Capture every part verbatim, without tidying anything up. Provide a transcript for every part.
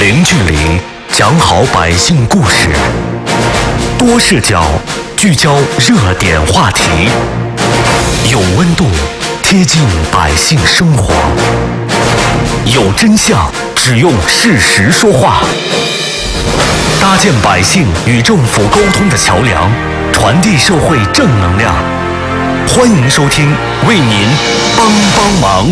零距离讲好百姓故事，多视角聚焦热点话题，有温度贴近百姓生活，有真相只用事实说话，搭建百姓与政府沟通的桥梁，传递社会正能量。欢迎收听，为您帮帮忙。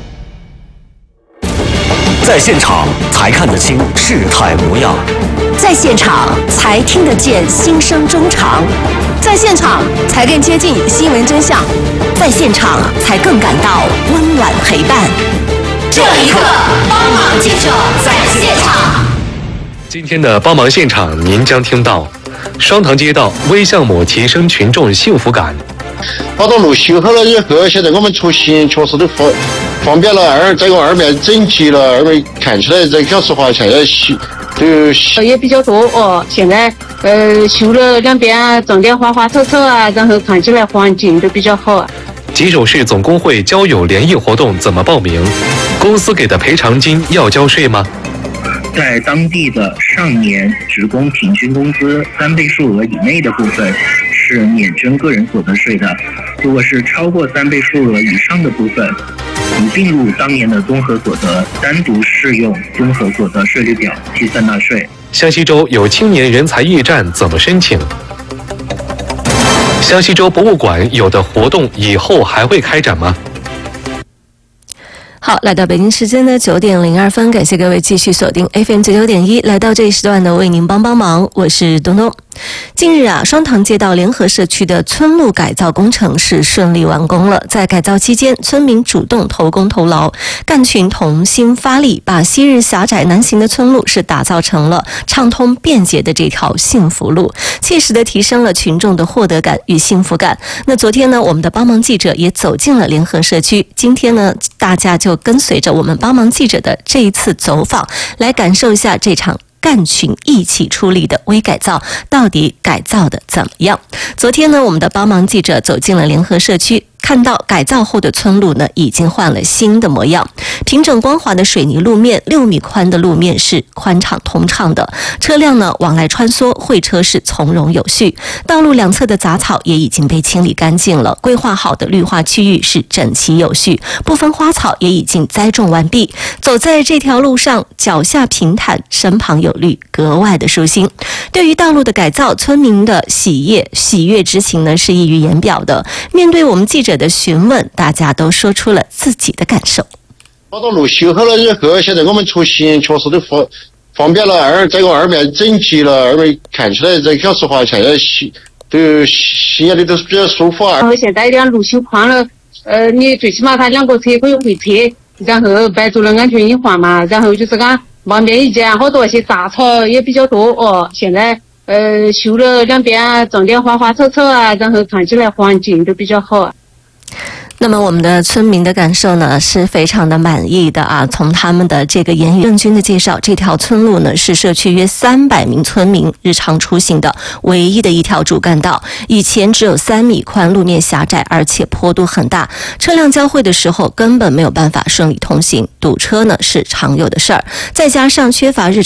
在现场才看得清事态模样， 在现场才听得见心声衷肠，在现场才更接近新闻真相，在现场才更感到温暖陪伴。这一刻，帮忙记者在现场。 今天的帮忙现场，您将听到双塘街道微项目提升群众幸福感。 把道路修好了以后，现在我们出行确实都方方便了，二这个二面整齐了，二面看起来这讲实话现在修都也比较多哦。现在呃修了两边啊，种点花花草草啊，然后看起来环境都比较好啊。 吉首市总工会交友联谊活动怎么报名？公司给的赔偿金要交税吗？ 在当地的上年职工平均工资三倍数额以内的部分是免征个人所得税的，如果是超过三倍数额以上的部分，不并入当年的综合所得，单独适用综合所得税率表计算纳税。 湘西州有青年人才驿站怎么申请？湘西州博物馆有的活动以后还会开展吗？ 好，来到北京时间的九点零二分，感谢各位继续锁定 F M 九九点一，来到这一时段的为您帮帮忙，我是东东。近日啊，双塘街道联合社区的村路改造工程是顺利完工了。在改造期间，村民主动投工投劳，干群同心发力，把昔日狭窄难行的村路是打造成了畅通便捷的这条幸福路，切实的提升了群众的获得感与幸福感。那昨天呢，我们的帮忙记者也走进了联合社区，今天呢，大家就跟随着我们帮忙记者的这一次走访，来感受一下这场干群一起出力的微改造到底改造的怎么样。昨天呢，我们的帮忙记者走进了联合社区，看到改造后的村路呢，已经换了新的模样。平整光滑的水泥路面，六米宽的路面是宽敞通畅的，车辆呢往来穿梭，会车是从容有序。道路两侧的杂草也已经被清理干净了，规划好的绿化区域是整齐有序，部分花草也已经栽种完毕。走在这条路上，脚下平坦，身旁有绿，格外的舒心。对于道路的改造，村民的喜悦喜悦之情呢是溢于言表的。面对我们记者的询问，大家都说出了自己的感受。 把道路修好了以后，现在我们出行确实都方方便了，二这个二面整齐了，二面看起来这讲实话现在心都心眼里都是比较舒服啊。 然后现在两路修宽了，呃，你最起码它两个车可以回车，然后摆足了安全隐患嘛，然后就是讲旁边一见好多些杂草也比较多哦，现在呃修了两边啊，种点花花草草啊，然后看起来环境都比较好啊。 那么我们的村民的感受呢是非常的满意的啊！从他们的这个言语，郑军的介绍，这条村路呢是社区约三百名村民日常出行的唯一的一条主干道。以前只有三米宽，路面狭窄，而且坡度很大，车辆交汇的时候根本没有办法顺利通行，堵车呢是常有的事儿。再加上缺乏日